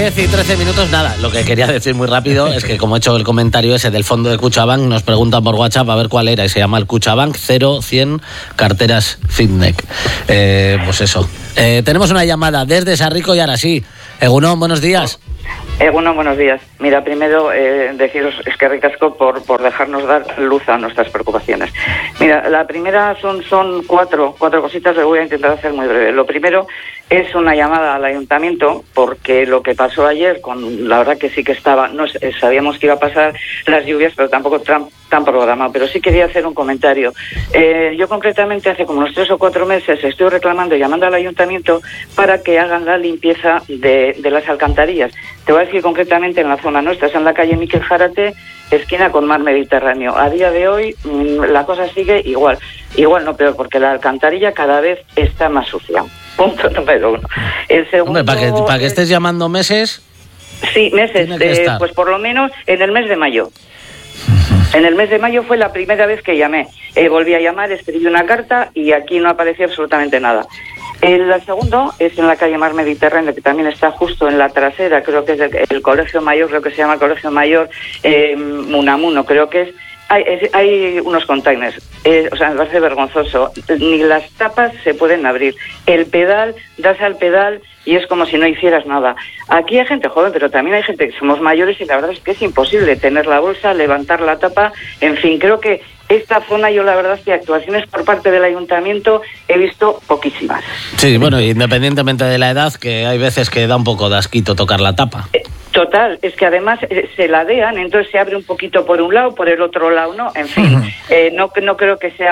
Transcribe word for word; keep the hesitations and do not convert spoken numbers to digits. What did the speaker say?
diez y trece minutos, nada. Lo que quería decir muy rápido es que, como he hecho el comentario ese del fondo de Cuchabank, nos preguntan por WhatsApp a ver cuál era y se llama el Cuchabank cero cien carteras Fitnec. Eh, pues eso. Eh, tenemos una llamada desde Sarrico y ahora sí. Egunon, buenos días. Eh, bueno, buenos días. Mira, primero eh, deciros es que ricasco por, por dejarnos dar luz a nuestras preocupaciones. Mira, la primera son, son cuatro, cuatro cositas que voy a intentar hacer muy breve. Lo primero es una llamada al ayuntamiento, porque lo que pasó ayer, con la verdad que sí que estaba, no sabíamos que iba a pasar las lluvias, pero tampoco tan, tan programado, pero sí quería hacer un comentario. Eh, yo concretamente hace como unos tres o cuatro meses estoy reclamando y llamando al ayuntamiento para que hagan la limpieza de, de las alcantarillas. Te voy a decir concretamente en la zona nuestra, es en la calle Miquel Jarate, esquina con mar Mediterráneo. A día de hoy mmm, la cosa sigue igual, igual no peor, porque la alcantarilla cada vez está más sucia. Punto número uno. El segundo, Hombre, para que, para que estés llamando meses... Sí, meses, eh, pues por lo menos en el mes de mayo. En el mes de mayo fue la primera vez que llamé. Eh, volví a llamar, escribí una carta y aquí no apareció absolutamente nada. El segundo es en la calle Mar Mediterráneo, que también está justo en la trasera, creo que es el, el Colegio Mayor, creo que se llama el Colegio Mayor eh, Munamuno, creo que es. Hay, es, hay unos containers, eh, o sea, me parece vergonzoso. Ni las tapas se pueden abrir. El pedal, das al pedal y es como si no hicieras nada. Aquí hay gente joven, pero también hay gente que somos mayores y la verdad es que es imposible tener la bolsa, levantar la tapa. En fin, creo que esta zona, yo la verdad es que actuaciones por parte del ayuntamiento he visto poquísimas. Sí, bueno, independientemente de la edad, que hay veces que da un poco de asquito tocar la tapa. Eh, Total, es que además eh, se ladean, entonces se abre un poquito por un lado, por el otro lado no, en fin, eh, no, no creo que sea